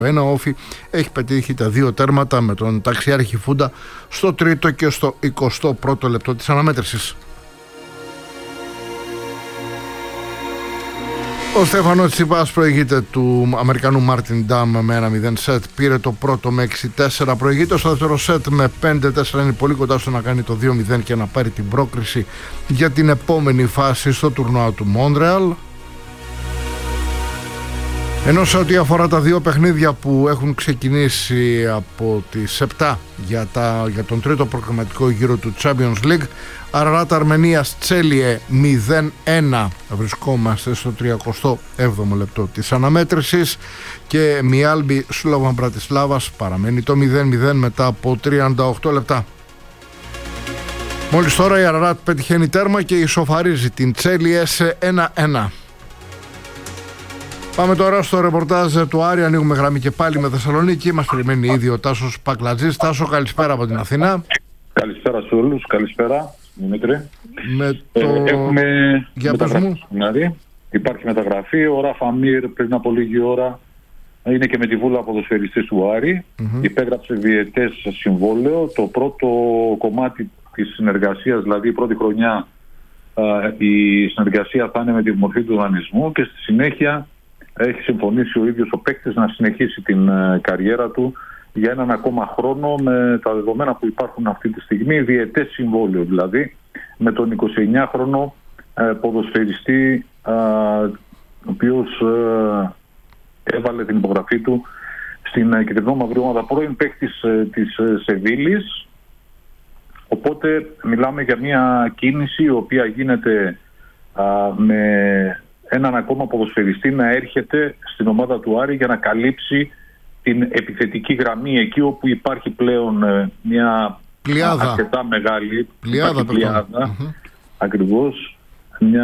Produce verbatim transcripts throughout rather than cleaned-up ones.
Ένα όφι έχει πετύχει τα δύο τέρματα με τον ταξιάρχη Φούντα στο τρίτο και στο εικοστό πρώτο λεπτό της αναμέτρησης. Ο Στέφανος Τσιπάς προηγείται του Αμερικανού Μάρτιν Ντάμ με ένα μηδέν σετ. Πήρε το πρώτο με έξι τέσσερα. Προηγείται στο δεύτερο σετ με πέντε τέσσερα. Είναι πολύ κοντά στο να κάνει το δύο μηδέν και να πάρει την πρόκριση για την επόμενη φάση στο τουρνουά του Μόντρεαλ. Ενώ σε ό,τι αφορά τα δύο παιχνίδια που έχουν ξεκινήσει από τις επτά για, τα, για τον τρίτο προκριματικό γύρο του Champions League, Αραράτα Αρμενίας Τσέλιε μηδέν ένα, βρισκόμαστε στο τριακοστό έβδομο λεπτό της αναμέτρησης, και Μιάλμπι Σλόβαν Μπρατισλάβας παραμένει το μηδέν μηδέν μετά από τριάντα οκτώ λεπτά. Μόλις τώρα η Αραράτ πετυχαίνει τέρμα και ισοφαρίζει την Τσέλιε σε ένα ένα. Πάμε τώρα στο ρεπορτάζ του Άρη. Ανοίγουμε γραμμή και πάλι με Θεσσαλονίκη. Μας περιμένει ήδη ο Τάσος Πακλατζής. Τάσο, καλησπέρα από την Αθηνά. Καλησπέρα σε όλους. Καλησπέρα, Δημήτρη. Με το... ε, έχουμε για μεταγραφή. Δηλαδή, υπάρχει μεταγραφή. Ο Ράφα Μίρ πριν από λίγη ώρα είναι και με τη βούλα ποδοσφαιριστής του Άρη. Mm-hmm. Υπέγραψε διετές συμβόλαιο. Το πρώτο κομμάτι της συνεργασίας, δηλαδή η πρώτη χρονιά, η συνεργασία θα είναι με τη μορφή του δανεισμού και στη συνέχεια έχει συμφωνήσει ο ίδιος ο παίκτης να συνεχίσει την uh, καριέρα του για έναν ακόμα χρόνο με τα δεδομένα που υπάρχουν αυτή τη στιγμή, διετές συμβόλαιο δηλαδή, με τον εικοσιεννιάχρονο uh, ποδοσφαιριστή, uh, ο οποίος uh, έβαλε την υπογραφή του στην uh, κεντρινό μαύρη ομάδα, πρώην παίκτης uh, της uh, Σεβίλης. Οπότε μιλάμε για μια κίνηση η οποία γίνεται uh, με έναν ακόμα ποδοσφαιριστή να έρχεται στην ομάδα του Άρη για να καλύψει την επιθετική γραμμή εκεί όπου υπάρχει πλέον ε, μια πλειάδα. αρκετά μεγάλη πλειάδα, πλειάδα mm-hmm. ακριβώς μια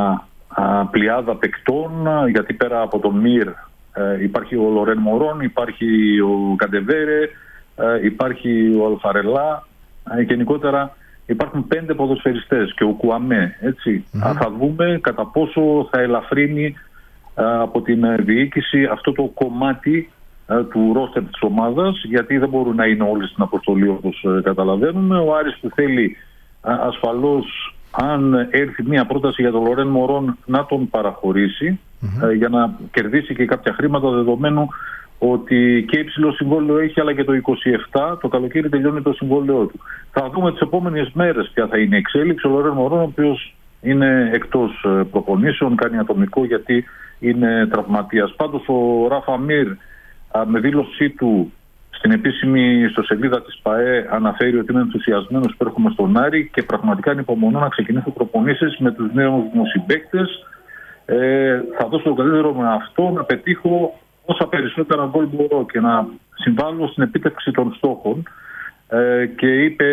α, πλειάδα παικτών, γιατί πέρα από τον Μίρ ε, υπάρχει ο Λορέν Μωρόν, υπάρχει ο Καντεβέρε, ε, υπάρχει ο Αλφαρελά, ε, γενικότερα υπάρχουν πέντε ποδοσφαιριστές και ο Κουαμέ, έτσι. Mm-hmm. Θα δούμε κατά πόσο θα ελαφρύνει α, από την διοίκηση αυτό το κομμάτι α, του ρόστερ της ομάδας, γιατί δεν μπορούν να είναι όλοι στην αποστολή όπως α, καταλαβαίνουμε. Ο Άρης που θέλει α, ασφαλώς, αν έρθει μια πρόταση για τον Λορέν Μωρόν, να τον παραχωρήσει mm-hmm. α, για να κερδίσει και κάποια χρήματα, δεδομένου ότι και υψηλό συμβόλαιο έχει, αλλά και το είκοσι επτά το καλοκαίρι τελειώνει το συμβόλαιό του. Θα δούμε τις επόμενες μέρες ποια θα είναι η εξέλιξη. Ο Λορέν Μωρόν, ο οποίος είναι εκτός προπονήσεων, κάνει ατομικό γιατί είναι τραυματίας. Πάντως ο Ράφα Μίρ με δήλωσή του στην επίσημη ιστοσελίδα της ΠΑΕ αναφέρει ότι είναι ενθουσιασμένος που έρχομαι στον Άρη και πραγματικά ανυπομονώ να ξεκινήσω προπονήσεις με τους νέους μου συμπαίκτες. Ε, θα δώσω το καλύτερο με αυτό, να πετύχω όσα περισσότερα γκολ μπορώ και να συμβάλλω στην επίτευξη των στόχων, ε, και είπε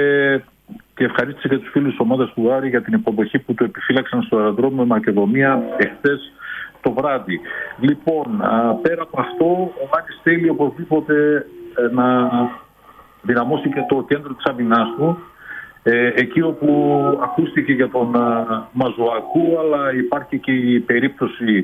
και ευχαρίστησε και τους φίλους της ομάδας του Άρη για την υποδοχή που του επιφύλαξαν στο αεροδρόμιο Μακεδονία εχθές το βράδυ. Λοιπόν, α, πέρα από αυτό, ο Άρης θέλει οπωσδήποτε ε, να δυναμώσει και το κέντρο της άμυνάς του, ε, εκεί όπου ακούστηκε για τον α, Μαζουακού, αλλά υπάρχει και η περίπτωση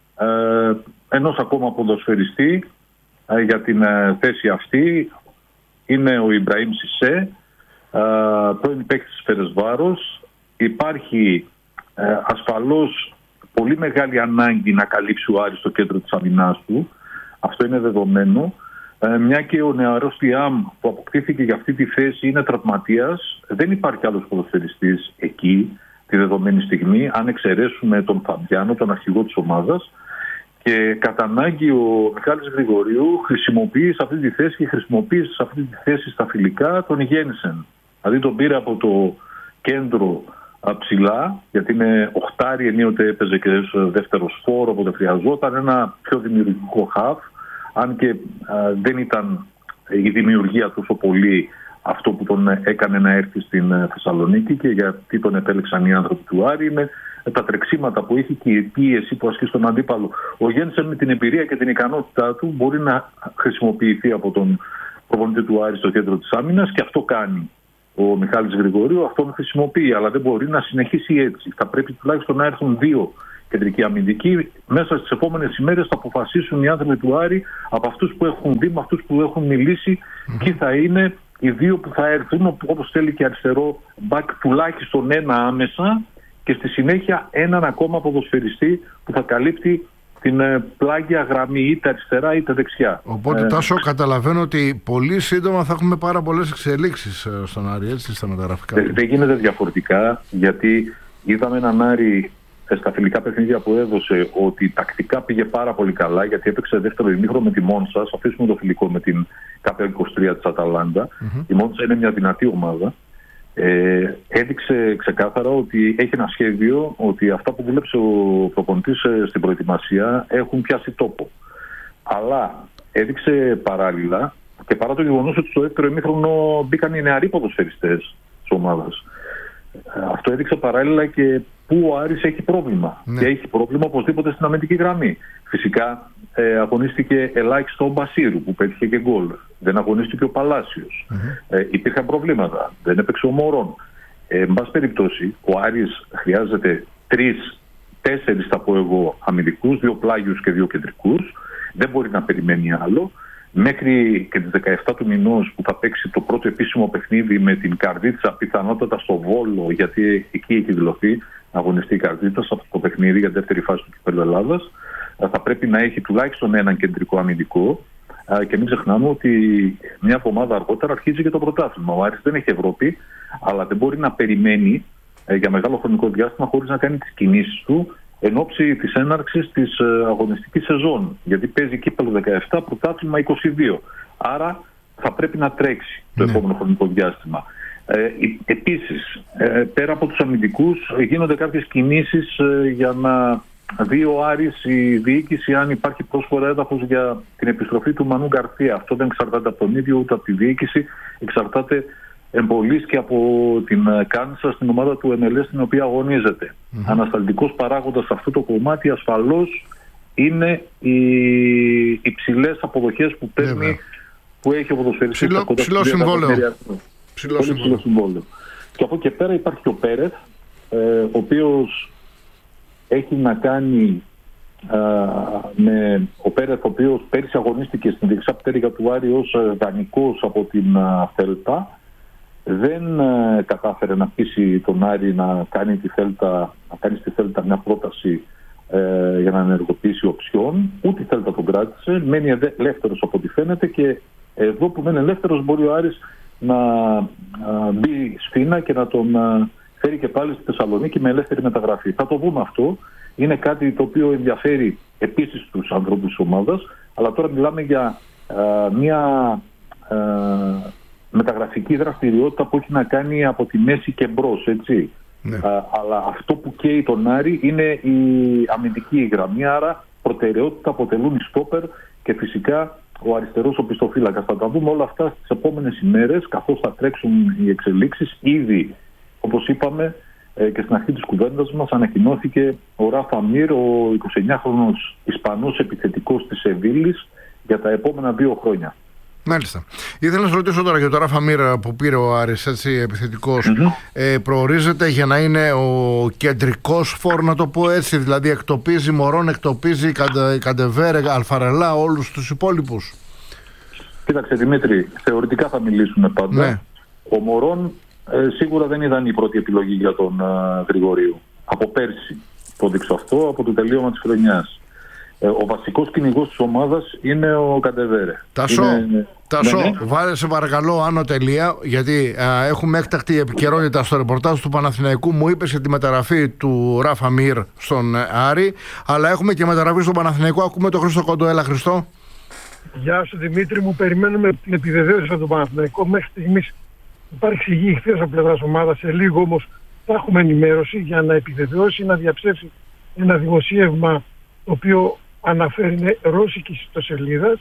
ε, ενός ακόμα ποδοσφαιριστή ε, για την ε, θέση αυτή. Είναι ο Ιμπραήμ Σισέ, ε, πρώην παίκτης της Φερεσβάρος. Υπάρχει ε, ασφαλώς πολύ μεγάλη ανάγκη να καλύψει ο Άρης στο κέντρο της αμυνάς του. Αυτό είναι δεδομένο. Ε, μια και ο νεαρός Τιάμ που αποκτήθηκε για αυτή τη θέση είναι τραυματίας. Δεν υπάρχει άλλος ποδοσφαιριστής εκεί τη δεδομένη στιγμή, αν εξαιρέσουμε τον Φαμπιάνο, τον αρχηγό της ομάδας. Και κατά ανάγκη ο Μιχάλης Γρηγορίου χρησιμοποιεί σε αυτή τη θέση και χρησιμοποίησε σε αυτή τη θέση στα φιλικά τον Γένσεν. Δηλαδή τον πήρε από το κέντρο α, ψηλά, γιατί είναι οχτάρι, ενίοτε έπαιζε και δεύτερο φόρο, οπότε χρειαζόταν ένα πιο δημιουργικό χαφ, αν και α, δεν ήταν η δημιουργία τόσο πολύ αυτό που τον έκανε να έρθει στην Θεσσαλονίκη και γιατί τον επέλεξαν οι άνθρωποι του Άρη. Είναι τα τρεξίματα που έχει και η πίεση που ασκεί στον αντίπαλο. Ο Γένσεν με την εμπειρία και την ικανότητά του μπορεί να χρησιμοποιηθεί από τον προπονητή του Άρη στο κέντρο της άμυνας και αυτό κάνει ο Μιχάλης Γρηγορίου, αυτόν χρησιμοποιεί, αλλά δεν μπορεί να συνεχίσει έτσι. Θα πρέπει τουλάχιστον να έρθουν δύο κεντρική αμυντική. Μέσα στις επόμενες ημέρες θα αποφασίσουν οι άνθρωποι του Άρη από αυτούς που έχουν δει, με αυτούς που έχουν μιλήσει, mm-hmm. ποιοι θα είναι οι δύο που θα έρθουν, όπως θέλει και αριστερό μπακ, τουλάχιστον ένα άμεσα και στη συνέχεια έναν ακόμα ποδοσφαιριστή που θα καλύπτει την πλάγια γραμμή είτε αριστερά είτε δεξιά. Οπότε ε, Τάσο, καταλαβαίνω ότι πολύ σύντομα θα έχουμε πάρα πολλές εξελίξεις στον Άρη, έτσι, στα μεταγραφικά. Δεν δε γίνεται διαφορετικά, γιατί είδαμε έναν Άρη στα φιλικά παιχνίδια που έδωσε ότι τακτικά πήγε πάρα πολύ καλά, γιατί έπαιξε δεύτερο ημίχρονο με τη Μόνσα. Ας αφήσουμε το φιλικό με την Κάπια είκοσι τρία της Αταλάντα. Mm-hmm. Η Μόνσα είναι μια δυνατή ομάδα. Ε, έδειξε ξεκάθαρα ότι έχει ένα σχέδιο, ότι αυτά που δούλεψε ο προπονητής στην προετοιμασία έχουν πιάσει τόπο. Αλλά έδειξε παράλληλα, και παρά το γεγονός ότι στο δεύτερο ημίχρονο μπήκαν οι νεαροί ποδοσφαιριστές της ομάδας, αυτό έδειξε παράλληλα και πού ο Άρης έχει πρόβλημα. Ναι. Και έχει πρόβλημα οπωσδήποτε στην αμυντική γραμμή. Φυσικά ε, αγωνίστηκε ελάχιστο ο Μπασίρου που πέτυχε και γκολ. Δεν αγωνίστηκε ο Παλάσιος. Mm-hmm. Ε, υπήρχαν προβλήματα. Δεν έπαιξε ο Μωρόν. Ε, εν πάση περιπτώσει, ο Άρης χρειάζεται τρεις, τέσσερις θα πω εγώ αμυντικούς, δύο πλάγιους και δύο κεντρικούς. Δεν μπορεί να περιμένει άλλο. Μέχρι και τις δεκαεφτά του μηνός που θα παίξει το πρώτο επίσημο παιχνίδι με την Καρδίτσα, πιθανότατα στο Βόλο, γιατί εκεί έχει δηλωθεί να αγωνιστεί η Καρδίτσα σε αυτό το παιχνίδι για δεύτερη φάση του Κυπέλλου Ελλάδας, θα πρέπει να έχει τουλάχιστον έναν κεντρικό αμυντικό. Και μην ξεχνάμε ότι μια εβδομάδα αργότερα αρχίζει και το πρωτάθλημα. Ο Άρης δεν έχει Ευρώπη, αλλά δεν μπορεί να περιμένει για μεγάλο χρονικό διάστημα χωρίς να κάνει τις κινήσεις του εν ώψη της έναρξης της αγωνιστικής σεζόν. Γιατί παίζει κύπελλο δεκαεπτά, πρωτάθλημα είκοσι δύο. Άρα θα πρέπει να τρέξει το ναι. επόμενο χρονικό διάστημα. Ε, επίσης, ε, πέρα από τους αμυντικούς, γίνονται κάποιες κινήσεις ε, για να δει ο Άρης η διοίκηση αν υπάρχει πρόσφορα έδαφος για την επιστροφή του Μανού Γκαρθία. Αυτό δεν εξαρτάται από τον ίδιο ούτε από τη διοίκηση, εξαρτάται εμπολής και από την Κάνσα στην ομάδα του εμ ελ ες στην οποία αγωνίζεται. Mm-hmm. Ανασταλτικός παράγοντας σε αυτό το κομμάτι ασφαλώς είναι οι υψηλές αποδοχές που παίρνει, yeah, που έχει ο ποδοσφαιριστής. Ψηλό, ψηλό συμβόλαιο. Ψηλό συμβόλαιο. συμβόλαιο. Και από εκεί πέρα υπάρχει και ο Πέρεθ, ε, ο οποίος έχει να κάνει α, με ο Πέρεθ, ο οποίος πέρυσι αγωνίστηκε στην δεξιά πτέρυγα του Άρη ως δανεικός από την α, Θέλτα. Δεν α, κατάφερε να πείσει τον Άρη να κάνει, τη Θέλτα, να κάνει στη Θέλτα μια πρόταση ε, για να ενεργοποιήσει οψιόν. Ούτε η Θέλτα τον κράτησε. Μένει ελεύθερος από ό,τι φαίνεται, και εδώ που μένει ελεύθερος μπορεί ο Άρης να α, μπει σφήνα και να τον α, φέρει και πάλι στη Θεσσαλονίκη με ελεύθερη μεταγραφή. Θα το δούμε αυτό. Είναι κάτι το οποίο ενδιαφέρει επίσης τους ανθρώπους της ομάδας, αλλά τώρα μιλάμε για α, μια α, μεταγραφική δραστηριότητα που έχει να κάνει από τη μέση και μπρος, έτσι. Ναι. Α, αλλά αυτό που καίει τον Άρη είναι η αμυντική γραμμή, άρα προτεραιότητα αποτελούν οι στόπερ και φυσικά ο αριστερός οπισθοφύλακας. Θα τα δούμε όλα αυτά στις επόμενες ημέρες, καθώς θα τρέξουν οι εξελίξεις. Ήδη, όπως είπαμε και στην αρχή της κουβέντας μας, ανακοινώθηκε ο Ράφα Μίρ, ο εικοσιεννιάχρονος Ισπανός επιθετικός της Σεβίλης, για τα επόμενα δύο χρόνια. Μάλιστα. Ήθελα να σας ρωτήσω τώρα για το Ράφα Μίρ που πήρε ο Άρης, έτσι, επιθετικός. Mm-hmm. Ε, προορίζεται για να είναι ο κεντρικός φόρ, να το πω έτσι, δηλαδή εκτοπίζει Μωρόν, εκτοπίζει Καντε, Καντεβέρε, Αλφαρελά, όλους τους υπόλοιπους. Κοίταξε Δημήτρη, θεωρητικά θα μιλήσουμε πάντα. Ναι. Ο Μωρόν ε, σίγουρα δεν ήταν η πρώτη επιλογή για τον ε, Γρηγορίου. Από πέρσι το δείξω αυτό, από το τελείωμα της χρονιάς. Ο βασικός κυνηγός της ομάδας είναι ο Καντεβέρε. Τάσο, είναι... Τάσο, ναι, ναι. βάλε σε παρακαλώ άνω τελεία, γιατί α, έχουμε έκτακτη επικαιρότητα στο ρεπορτάζ του Παναθηναϊκού. Μου είπες για τη μεταγραφή του Ράφα Μίρ στον Άρη, αλλά έχουμε και μεταγραφή στον Παναθηναϊκό. Ακούμε τον Χρήστο Κόντο. Έλα, Χριστό. Γεια σου Δημήτρη, μου περιμένουμε την επιβεβαίωση από τον Παναθηναϊκό. Μέχρι στιγμής υπάρχει σιγή χθες από πλευράς ομάδας. Σε λίγο όμως θα έχουμε ενημέρωση για να επιβεβαιώσει, να διαψεύσει ένα δημοσίευμα το οποίο αναφέρει ρώσικη ιστοσελίδα,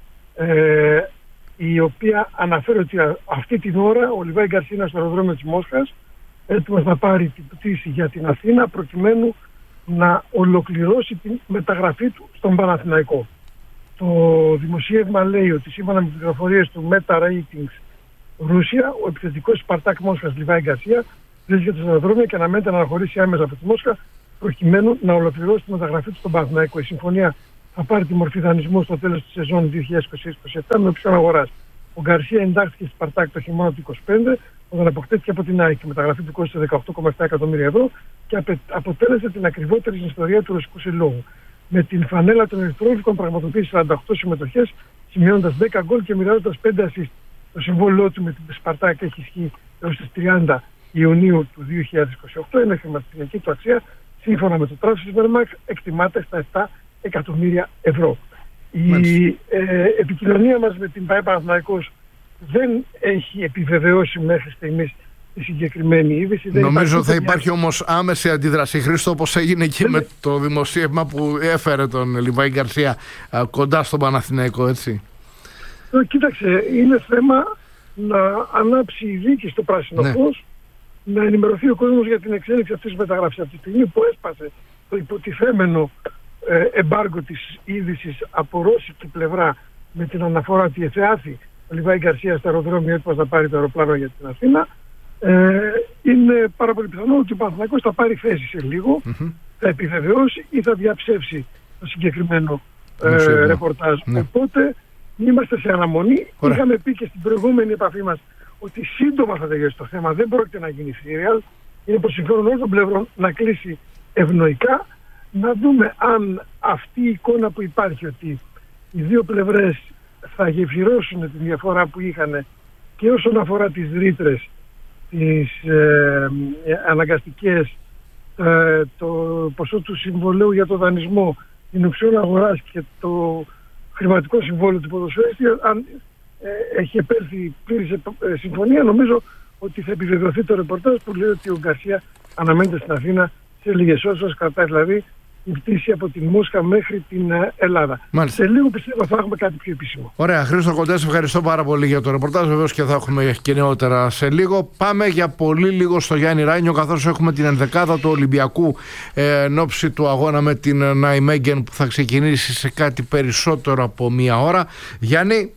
ε, η οποία αναφέρει ότι αυτή την ώρα ο Λιβάη Γκαρσία είναι στο αεροδρόμιο της Μόσχας, έτοιμος να πάρει την πτήση για την Αθήνα προκειμένου να ολοκληρώσει την μεταγραφή του στον Παναθηναϊκό. Το δημοσίευμα λέει ότι σύμφωνα με τις πληροφορίες του Meta Ratings Ρούσια, ο επιθετικός Σπαρτάκ Μόσχας Λιβάη Γκαρσία βρίσκεται στο αεροδρόμιο και αναμένεται να αναχωρήσει άμεσα από τη Μόσχα προκειμένου να ολοκληρώσει τη μεταγραφή του στον Παναθηναϊκό. Η συμφωνία θα πάρει τη μορφή δανεισμού στο τέλος της σεζόν δύο χιλιάδες είκοσι είκοσι επτά με όψιον αγοράς. Ο Γκαρσία εντάχθηκε στη Σπαρτάκ το χειμώνα του είκοσι πέντε, όταν αποκτήθηκε από την ΑΕΚ. Η μεταγραφή του κόστησε δεκαοκτώ κόμμα επτά εκατομμύρια ευρώ και αποτέλεσε την ακριβότερη στην ιστορία του ρωσικού συλλόγου. Με την φανέλα των Ερυθρόλευκων πραγματοποίησε σαράντα οκτώ συμμετοχές, σημειώνοντας δέκα γκολ και μοιράζοντας πέντε assist. Το συμβόλαιό του με την Σπαρτάκ έχει ισχύει έως τις τριάντα Ιουνίου του δύο χιλιάδες είκοσι οκτώ. Είναι χρηματιστηριακή του αξία, σύμφωνα με το Transfermarkt, εκτιμάται στα επτά εκατομμύρια ευρώ. Η ε, επικοινωνία μας με την ΠΑΕ Παναθηναϊκός δεν έχει επιβεβαιώσει μέχρι στιγμής τη συγκεκριμένη είδηση. Νομίζω θα υπάρχει όμως άμεση αντίδραση, Χρήστο, όπως έγινε και με το δημοσίευμα που έφερε τον Λιβάη Γκαρσία κοντά στον Παναθηναϊκό, έτσι. Ε, κοίταξε, είναι θέμα να ανάψει η δίκη στο πράσινο ναι. φως, να ενημερωθεί ο κόσμος για την εξέλιξη αυτής της μεταγραφής. Από τη στιγμή που έσπασε το υποτιθέμενο ε, εμπάργκο της είδησης από ρώσικη πλευρά με την αναφορά ότι εθεάθη ο Λιβάη Γκαρσία στο αεροδρόμιο έτοιμος να πάρει το αεροπλάνο για την Αθήνα, ε, είναι πάρα πολύ πιθανό ότι ο Παναθηναϊκός θα πάρει θέση σε λίγο, mm-hmm. θα επιβεβαιώσει ή θα διαψεύσει το συγκεκριμένο ε, ρεπορτάζ. Ναι. Οπότε είμαστε σε αναμονή. Ωραία. Είχαμε πει και στην προηγούμενη επαφή μας ότι σύντομα θα τελειώσει το θέμα, δεν πρόκειται να γίνει serial. Είναι προς συμφέρον όλων των πλευρών να κλείσει ευνοϊκά, να δούμε αν αυτή η εικόνα που υπάρχει ότι οι δύο πλευρές θα γεφυρώσουν τη διαφορά που είχαν και όσον αφορά τις ρήτρες, τις ε, αναγκαστικές, ε, το ποσό του συμβολέου για το δανεισμό, την οψιόν αγοράς και το χρηματικό συμβόλαιο του ποδοσφαίριστη, αν ε, έχει επέλθει πλήρης ε, συμφωνία, νομίζω ότι θα επιβεβαιωθεί το ρεπορτάζ που λέει ότι ο Γκαρσία αναμένεται στην Αθήνα σε λίγες ώρες, κρατάει δηλαδή η πτήση από τη Μόσχα μέχρι την Ελλάδα. Μάλιστα. Σε λίγο πιστεύω θα έχουμε κάτι πιο επίσημο. Ωραία, Χρήστο Κοντέ, σε ευχαριστώ πάρα πολύ για το ρεπορτάζ. Βεβαίως και θα έχουμε και νεότερα σε λίγο. Πάμε για πολύ λίγο στο Γιάννη Ράνιο, καθώς έχουμε την ενδεκάδα του Ολυμπιακού ε, εν ώψη του αγώνα με την Νάιμεγγεν που θα ξεκινήσει σε κάτι περισσότερο από μία ώρα. Γιάννη.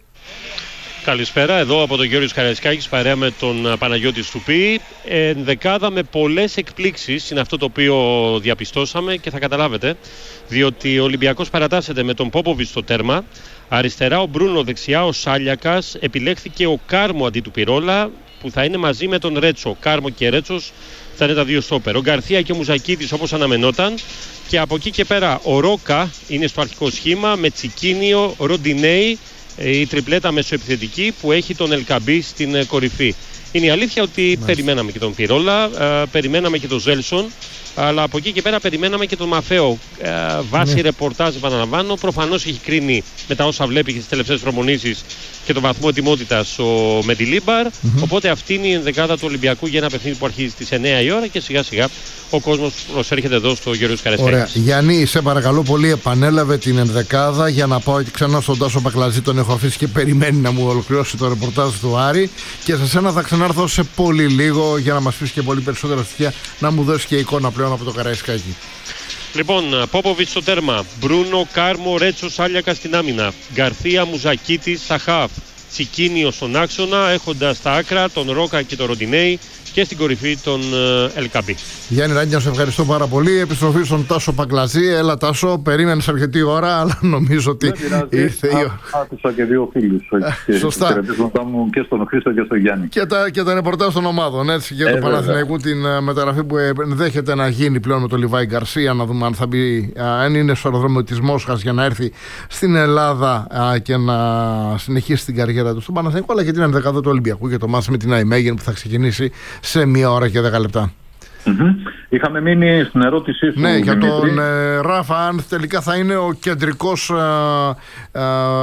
Καλησπέρα, εδώ από τον Γιώργος Καραϊσκάκης παρέα με τον Παναγιώτη Στουπή. Ενδεκάδα με πολλές εκπλήξεις είναι αυτό το οποίο διαπιστώσαμε και θα καταλάβετε, διότι ο Ολυμπιακός παρατάσσεται με τον Πόποβιτς στο τέρμα. Αριστερά ο Μπρούνο, δεξιά ο Σάλιακας, επιλέχθηκε ο Κάρμο αντί του Πυρόλα που θα είναι μαζί με τον Ρέτσο. Κάρμο και Ρέτσος θα είναι τα δύο στόπερ. Ο Γκαρθία και ο Μουζακίδης όπως αναμενόταν. Και από εκεί και πέρα ο Ρόκα είναι στο αρχικό σχήμα με Τσικίνιο, Ροντινέι, η τριπλέτα μεσοεπιθετική που έχει τον Ελκαμπή στην κορυφή. Είναι η αλήθεια ότι Μάλιστα. περιμέναμε και τον Πυρόλα, ε, περιμέναμε και τον Ζέλσον, αλλά από εκεί και πέρα περιμέναμε και τον Μαφέο. Ε, βάσει ναι. ρεπορτάζ, επαναλαμβάνω, προφανώς έχει κρίνει με τα όσα βλέπει και στις τελευταίες προπονήσεις και τον βαθμό ετοιμότητας ο Μεντιλίμπαρ. Mm-hmm. Οπότε αυτή είναι η ενδεκάδα του Ολυμπιακού για ένα παιχνίδι που αρχίζει στις εννιά η ώρα και σιγά σιγά ο κόσμος προσέρχεται εδώ στο Γιώργος Καραϊσκάκης. Ωραία. Γιάννη, σε παρακαλώ πολύ, επανέλαβε την ενδεκάδα για να πάω και ξανά στον Τάσο Μπακλαζή. Τον έχω αφήσει και περιμένει να μου ολοκληρώσει το ρεπορτάζ του Άρη. Και σε σένα θα ξανάρθω σε πολύ λίγο για να μας πεις και πολύ περισσότερα στοιχεία, να μου δώσει και εικόνα πλέον από το Καραϊσκάκι. Λοιπόν, Πόποβιτς στο τέρμα, Μπρούνο, Κάρμο, Ρέτσο, Σάλιακα στην άμυνα, Γκαρθία, Μουζακίτης, Σαχάφ, Τσικίνιο στον άξονα, έχοντας στα άκρα τον Ρόκα και τον Ροντινέι και στην κορυφή τον Ελκαμπή. Γιάννη Ράνια, σε ευχαριστώ πάρα πολύ. Επιστροφή στον Τάσο Παγκλαζή. Έλα Τάσο, περίμενες αρκετή ώρα, αλλά νομίζω ότι ήρθε η ώρα. Άκουσα και δύο φίλους. Σωστά. Μου και στον Χρήστο και στον Γιάννη. Και τα, και τα ρεπορτάζ των ομάδων, έτσι, και ε, του Παναθηναϊκού, την uh, μεταγραφή που ενδέχεται να γίνει πλέον με τον Λιβάη Γκαρσία, να δούμε αν θα μπει, uh, αν είναι στο αεροδρόμιο της Μόσχας για να έρθει στην Ελλάδα uh, και να συνεχίσει την καριέρα του στον Παναθηναϊκό, αλλά και την ενδεκάδα του Ολυμπιακού για το μάτς με την Νάιμεγγεν που θα ξεκινήσει σε μία ώρα και δέκα λεπτά. Mm-hmm. Είχαμε μείνει στην ερώτησή σου. Ναι, για τον ε, Ράφα, αν τελικά θα είναι ο κεντρικός, ε,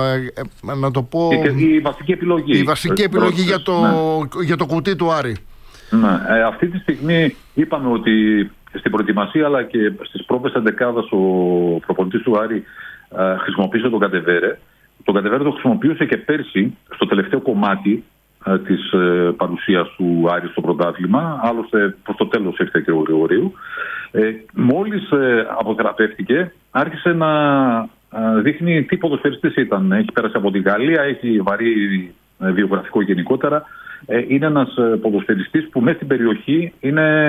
ε, να το πω, η, η βασική επιλογή, η βασική επιλογή για, το, ναι. για το κουτί του Άρη. Ναι, ε, αυτή τη στιγμή είπαμε ότι στην προετοιμασία αλλά και στις πρώτες εντεκάδας ο προπονητής του Άρη ε, χρησιμοποίησε τον Καντεβέρε. Τον Καντεβέρε το χρησιμοποιούσε και πέρσι στο τελευταίο κομμάτι της ε, παρουσίας του Άρη στο πρωτάθλημα, άλλωστε προς το τέλος ήρθε και ο Γρηγορίου. Ε, μόλις ε, αποθεραπεύτηκε, άρχισε να ε, δείχνει τι ποδοσφαιριστής ήταν. Έχει πέρασει από τη Γαλλία, έχει βαρύ ε, βιογραφικό γενικότερα. Ε, είναι ένας ε, ποδοσφαιριστής που μέσα στην περιοχή είναι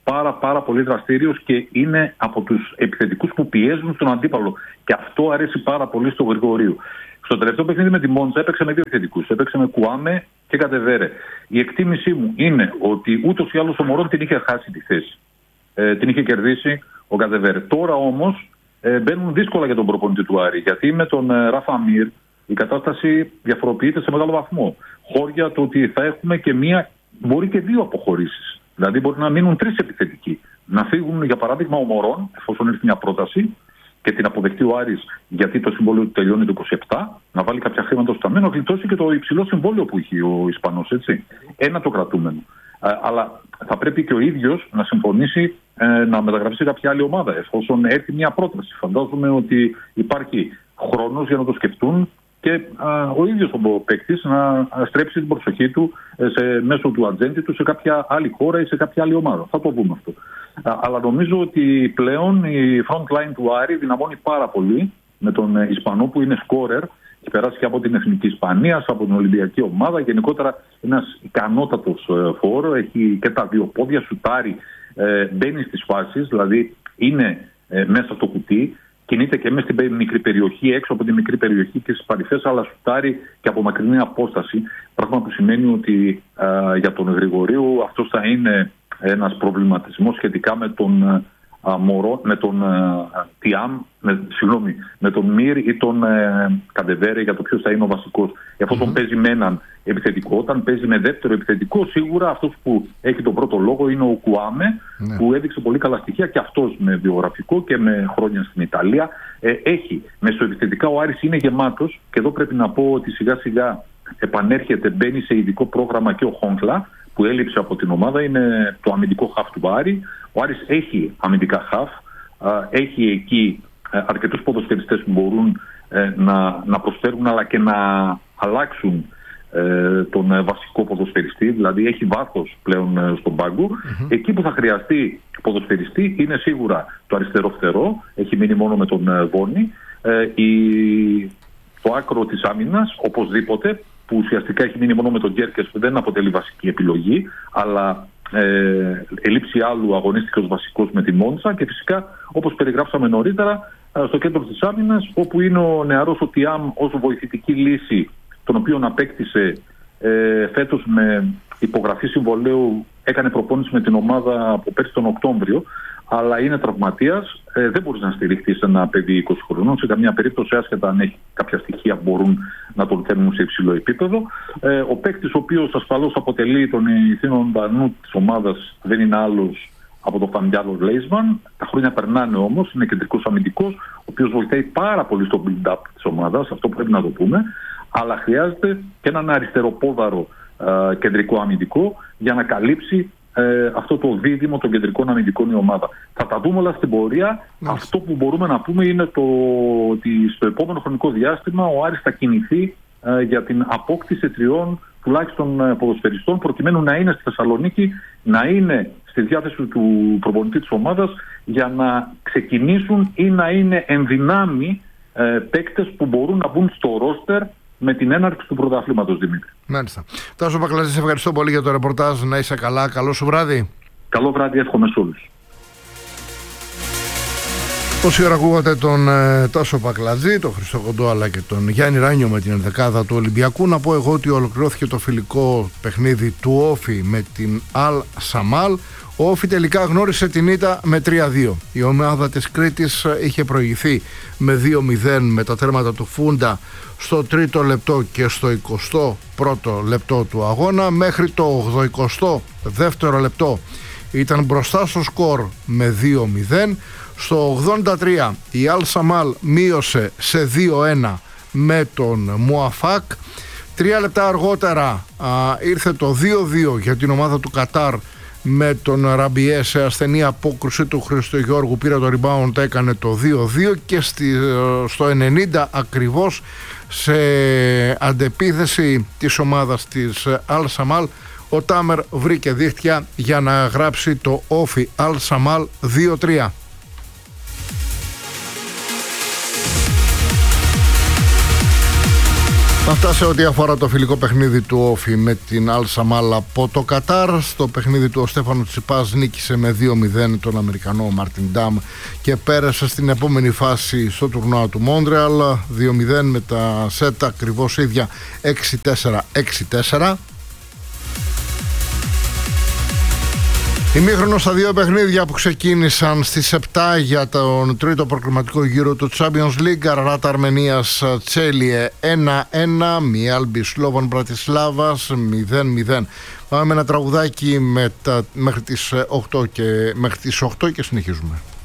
πάρα πάρα πολύ δραστήριος και είναι από τους επιθετικούς που πιέζουν στον αντίπαλο. Και αυτό αρέσει πάρα πολύ στο Γρηγορίου. Στο τελευταίο παιχνίδι με τη Μόντζα έπαιξε με δύο επιθετικούς. Έπαιξε με Κουάμε και Καντεβέρε. Η εκτίμησή μου είναι ότι ούτως ή άλλως ο Μωρόν την είχε χάσει τη θέση. Ε, την είχε κερδίσει ο Καντεβέρε. Τώρα όμως ε, μπαίνουν δύσκολα για τον προπονητή του Άρη. Γιατί με τον ε, Ράφα Μίρ η κατάσταση διαφοροποιείται σε μεγάλο βαθμό. Χώρια το ότι θα έχουμε και μία, μπορεί και δύο αποχωρήσεις. Δηλαδή μπορεί να μείνουν τρεις επιθετικοί. Να φύγουν για παράδειγμα ο Μωρόν, εφόσον έρθει μια πρόταση και την αποδεχτεί ο Άρης, γιατί το συμβόλαιο του τελειώνει το είκοσι επτά, να βάλει κάποια χρήματα στο ταμείο, να γλιτώσει και το υψηλό συμβόλαιο που είχε ο Ισπανός. Έτσι. Ένα το κρατούμενο. Ε, αλλά θα πρέπει και ο ίδιος να συμφωνήσει ε, να μεταγραφεί σε κάποια άλλη ομάδα, εφόσον έρθει μια πρόταση. Φαντάζομαι ότι υπάρχει χρόνος για να το σκεφτούν και α, ο ίδιος ο παίκτης να στρέψει την προσοχή του σε, μέσω του ατζέντη του σε κάποια άλλη χώρα ή σε κάποια άλλη ομάδα. Θα το δούμε αυτό. Α, αλλά νομίζω ότι πλέον η front line του Άρη δυναμώνει πάρα πολύ με τον Ισπανό που είναι σκόρερ. Έχει περάσει και από την Εθνική Ισπανία, από την Ολυμπιακή ομάδα. Γενικότερα ένας ικανότατος φόρο. Έχει και τα δύο πόδια, σουτάρει, ε, μπαίνει στις φάσεις, δηλαδή είναι ε, μέσα στο κουτί. Κινείται και μέσα στην μικρή περιοχή, έξω από τη μικρή περιοχή και στις παρυφές, αλλά σουτάρει και από μακρινή απόσταση. Πράγμα που σημαίνει ότι α, για τον Γρηγορίου αυτός θα είναι ένας προβληματισμός σχετικά με τον α, Μωρό, με τον α, Τιάμ, με, συγγνώμη, με τον Μίρ ή τον ε, Καντεβέρε για το ποιος θα είναι ο βασικός. Εφόσον mm-hmm. παίζει με έναν επιθετικό, όταν παίζει με δεύτερο επιθετικό, σίγουρα αυτός που έχει τον πρώτο λόγο είναι ο Κουάμε, mm-hmm. που έδειξε πολύ καλά στοιχεία και αυτός με βιογραφικό και με χρόνια στην Ιταλία. Ε, έχει μεσοεπιθετικά, ο Άρης είναι γεμάτος και εδώ πρέπει να πω ότι σιγά σιγά επανέρχεται, μπαίνει σε ειδικό πρόγραμμα και ο Χόντλα που έλειψε από την ομάδα, είναι το αμυντικό χαφ του Άρη. Ο Άρης έχει αμυντικά χαφ, έχει εκεί αρκετούς ποδοσφαιριστές που μπορούν να, να προσφέρουν αλλά και να αλλάξουν τον βασικό ποδοσφαιριστή, δηλαδή έχει βάθος πλέον στον πάγκο. Mm-hmm. Εκεί που θα χρειαστεί ποδοσφαιριστή είναι σίγουρα το αριστερό φτερό, έχει μείνει μόνο με τον Βόνη, η, το άκρο της άμυνας οπωσδήποτε, που ουσιαστικά έχει μείνει μόνο με τον Γκέρκες, που δεν αποτελεί βασική επιλογή, αλλά ε, ελείψει άλλου αγωνίστηκε ως βασικός με τη Μόντσα, και φυσικά όπως περιγράψαμε νωρίτερα στο κέντρο της άμυνας, όπου είναι ο νεαρός ο Τιάμ ως βοηθητική λύση, τον οποίο απέκτησε ε, φέτος με υπογραφή συμβολαίου, έκανε προπόνηση με την ομάδα από πέρσι τον Οκτώβριο, αλλά είναι τραυματίας, ε, δεν μπορεί να στηριχθεί σε ένα παιδί είκοσι χρονών, σε καμία περίπτωση, άσχετα αν έχει κάποια στοιχεία που μπορούν να τον φέρνουν σε υψηλό επίπεδο. Ε, ο παίκτης, ο οποίος ασφαλώς αποτελεί τον ηθήνων δανού της ομάδας, δεν είναι άλλος από τον Φαμιάλο Λέισμαν. Τα χρόνια περνάνε όμως, είναι κεντρικός αμυντικός, ο οποίος βοηθάει πάρα πολύ στο build-up της ομάδας, αυτό πρέπει να το πούμε, αλλά χρειάζεται και έναν αριστεροπόδαρο ε, κεντρικό αμυντικό για να καλύψει Ε, αυτό το δίδυμο των κεντρικών αμυντικών η ομάδα. Θα τα δούμε όλα στην πορεία. Mm. Αυτό που μπορούμε να πούμε είναι το ότι στο επόμενο χρονικό διάστημα ο Άρης θα κινηθεί ε, για την απόκτηση τριών τουλάχιστον ε, ποδοσφαιριστών, προκειμένου να είναι στη Θεσσαλονίκη, να είναι στη διάθεση του προπονητή της ομάδας για να ξεκινήσουν ή να είναι ενδυνάμει ε, παίκτες που μπορούν να μπουν στο ρόστερ με την έναρξη του πρωταθλήματος, Δημήτρη. Μάλιστα. Τάσο Πακλαζή, σε ευχαριστώ πολύ για το ρεπορτάζ. Να είσαι καλά. Καλό σου βράδυ. Καλό βράδυ, εύχομαι σε όλους. Τόση ώρα ακούγατε τον ε, Τάσο Πακλαζή, τον Χριστό Κοντό, αλλά και τον Γιάννη Ράνιο με την ενδεκάδα του Ολυμπιακού. Να πω εγώ ότι ολοκληρώθηκε το φιλικό παιχνίδι του Όφη με την Αλ Σαμάλ. Ο Όφη τελικά γνώρισε την ήττα με τρία δύο. Η ομάδα της Κρήτης είχε προηγηθεί με δύο μηδέν με τα τέρματα του Φούντα στο τρίτο λεπτό και στο εικοστό πρώτο λεπτό του αγώνα. Μέχρι το ογδοηκοστό δεύτερο λεπτό ήταν μπροστά στο σκορ με δύο μηδέν. Στο ογδόντα τρία η Αλ Σαμάλ μείωσε σε δύο ένα με τον Μουαφάκ. Τρία λεπτά αργότερα α, ήρθε το δύο δύο για την ομάδα του Κατάρ με τον Ραμπιέ σε ασθενή απόκρουση του Χριστογιώργου, πήρε το rebound, έκανε το δύο δύο, και στη, στο ενενήντα ακριβώς σε αντεπίθεση της ομάδας της Αλ Σαμάλ ο Τάμερ βρήκε δίχτυα για να γράψει το Όφι Αλ Σαμάλ δύο τρία. Αυτά σε ό,τι αφορά το φιλικό παιχνίδι του Όφη με την Αλ Σαμάλ από το Κατάρ. Στο παιχνίδι του ο Στέφανο Τσιπάς νίκησε με δύο μηδέν τον Αμερικανό Μάρτιν Ντάμ και πέρασε στην επόμενη φάση στο τουρνουά του Μόντρεαλ δύο μηδέν με τα σετ ακριβώς ίδια έξι τέσσερα έξι τέσσερα. Ημίχρονο στα δύο παιχνίδια που ξεκίνησαν στις επτά για τον τρίτο προκριματικό γύρο του Champions League. Αραράτα Αρμενίας Τσέλιε ένα ένα, Μιάλμπι Σλόβαν Μπρατισλάβας μηδέν μηδέν. Πάμε με ένα τραγουδάκι με τα, μέχρι τις οκτώ και, μέχρι τις οκτώ και συνεχίζουμε.